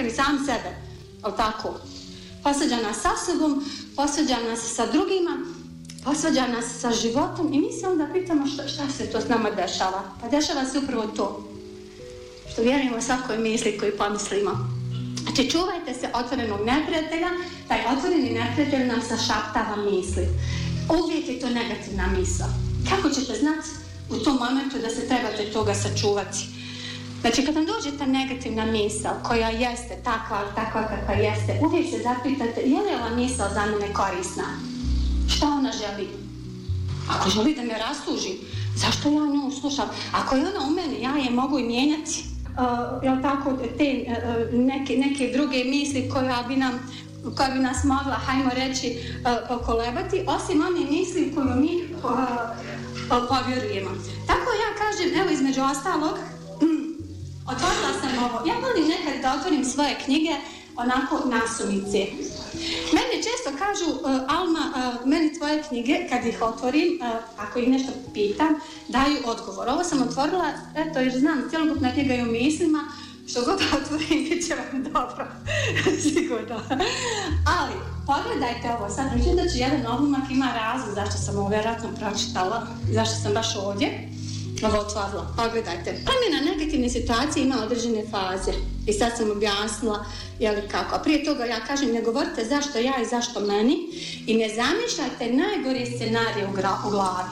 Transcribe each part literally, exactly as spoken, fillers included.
čovjeka ni sam sebe, ali tako. Posvađa nas sa sobom, posvađa nas sa drugima, posvađa nas sa životom i mi se onda pitamo šta, šta se to s nama dešava. Pa dešava se upravo to, što vjerujemo svakoj misli koju pomislimo. Znači, čuvajte se otvorenog neprijatelja, taj otvoreni neprijatelj nam sašaptava misli. Uvijek je to negativna misla. Kako ćete znati u tom momentu da se trebate toga sačuvati? Znači, kad vam dođe ta negativna misla koja jeste takva, takva kakva jeste, uvijek se zapitate je li ova misla za mene korisna? Šta ona želi? Ako želi da me rastuži, zašto ja nju slušam? Ako je ona u meni, ja je mogu i mijenjati. Uh, jel tako, te uh, neke, neke druge misli koja bi nam koja bi nas mogla, hajmo reći, uh, pokolebati, osim one misli koju mi uh, uh, povjerujemo. Tako ja kažem, evo između ostalog, otvorila sam ovo. Ja volim nekad da otvorim svoje knjige onako nasumice. Meni često kažu, uh, Alma, uh, meni tvoje knjige, kad ih otvorim, uh, ako ih nešto pitam, daju odgovor. Ovo sam otvorila, eto, jer znam, cjelokupna knjiga je u mislima, što god otvorim, bit će vam dobro, sigurno. Ali, pogledajte ovo, sad pričam da će jedan odlomak ima razlog zašto sam ovo vjerojatno pročitala, zašto sam baš ovdje ovo otvorila. Pogledajte. Promjena negativne situacije ima određene faze i sad sam objasnila jeli kako. A prije toga ja kažem, ne govorite zašto ja i zašto meni i ne zamišljajte najgori scenarij u, gra, u glavi.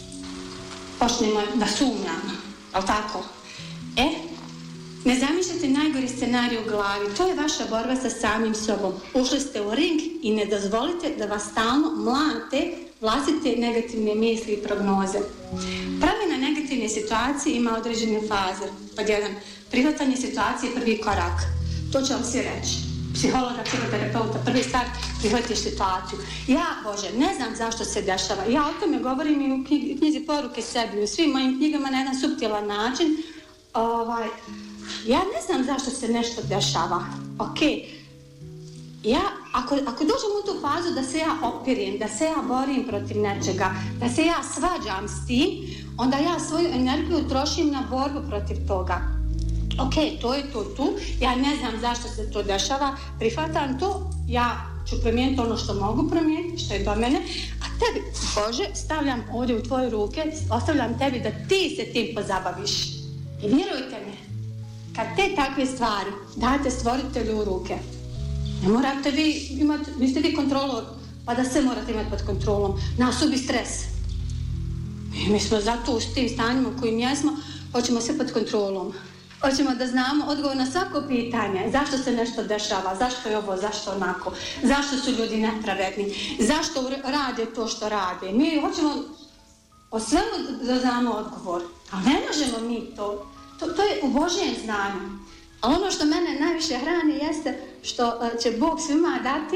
Počnemo da sumnjamo, ali tako? E, ne zamišljate najgori scenarij u glavi, to je vaša borba sa samim sobom. Ušli ste u ring i ne dozvolite da vas stalno mlate vlastite negativne misli i prognoze. Promjena negativne situacije ima određene faze. Pod jedan, prihvatanje situacije je prvi korak. To će vam svi reći. Psihologa, psihoterapeuta, prvi stvar, prihvatiš situaciju. Ja, Bože, ne znam zašto se dešava. Ja o tome govorim i u knjizi Poruke sebi, u svim mojim knjigama na jedan suptilan način. Ovaj, ja ne znam zašto se nešto dešava. Ok, ja, ako, ako dođem u tu fazu da se ja opirim, da se ja borim protiv nečega, da se ja svađam s tim, onda ja svoju energiju trošim na borbu protiv toga. Ok, to je to tu, ja ne znam zašto se to dešava, prihvatam to, ja ću promijeniti ono što mogu promijeniti, što je do mene, a tebi, Bože, stavljam ovdje u tvoje ruke, ostavljam tebi da ti se tim pozabaviš. I vjerujte me, kad te takve stvari date stvoritelju u ruke, ne morate vi imati, niste vi kontrolor, pa da se morate imati pod kontrolom. Nas ubi stres. I mi smo zato u tim stanjima u kojim jesmo, hoćemo sve pod kontrolom. Hoćemo da znamo odgovor na svako pitanje. Zašto se nešto dešava, zašto je ovo, zašto onako, zašto su ljudi nepravedni, zašto rade to što rade. Mi hoćemo o svemu da znamo odgovor, ali ne možemo mi to. To, to je u Božijem znanju. Ali ono što mene najviše hrani jeste što će Bog svima dati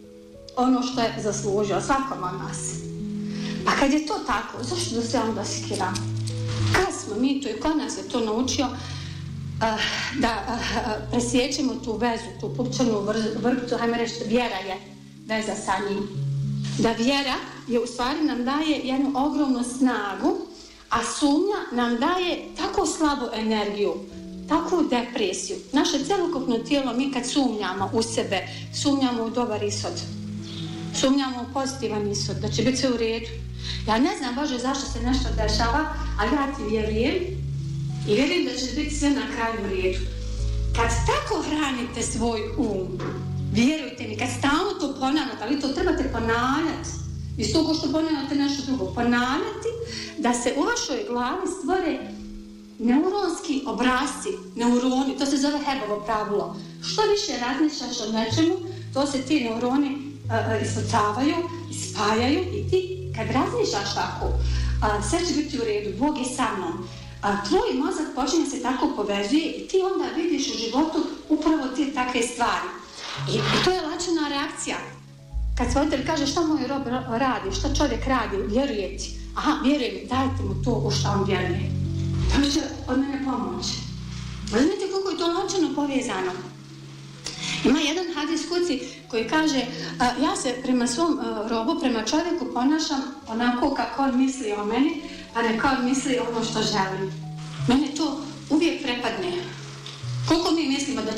ono što je zaslužio, svakom od nas. Pa kad je to tako, zašto da se onda skiram? Kad smo mi to i kod nas je to naučio uh, da uh, presjećemo tu vezu, tu pupčanu vrpcu, hajmo reći, vjera je veza sa njim. Da vjera je u stvari nam daje jednu ogromnu snagu, a sumnja nam daje tako slabu energiju, takvu depresiju. Naše celokupno tijelo, mi kad sumnjamo u sebe, sumnjamo u dobar ishod, sumnjamo u pozitivan ishod, da će biti sve u redu. Ja ne znam, Bože, zašto se nešto dešava, ali ja ti vjerujem i vjerujem da će biti sve na kraju u redu. Kad tako hranite svoj um, vjerujte mi, kad stalno to ponavljate, ali to trebate ponavljati, iz toga što ponavljate nešto drugo, ponavljati da se u vašoj glavi stvore neuronski obrazci, neuroni, to se zove Hebbovo pravilo. Što više razmišljaš o nečemu, to se ti neuroni uh, ispucavaju, ispajaju i ti kad razmišljaš tako, uh, sve će biti u redu, Bog je sa mnom. Uh, tvoj mozak počinje se tako povezuje i ti onda vidiš u životu upravo te takve stvari. I, i to je lačna reakcija. Kad svojitelj kaže šta moj rob radi, šta čovjek radi, vjeruje ti. Aha, vjeruje mi, dajte mu to u šta on vjeruje. To će od mene pomoći. Znate koliko je to lančano povezano. Ima jedan hadis kuci koji kaže a, ja se prema svom a, robu, prema čovjeku ponašam onako kako on misli o meni, a ne kao on misli ono što želim. Mene to uvijek prepadne. Koliko mi mislimo da